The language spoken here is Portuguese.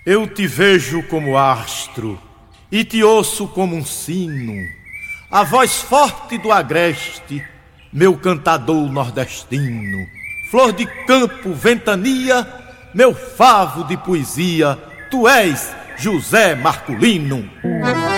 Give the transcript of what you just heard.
Eu te vejo como astro e te ouço como um sino, a voz forte do agreste, meu cantador nordestino. Flor de campo, ventania, meu favo de poesia, tu és José Marculino.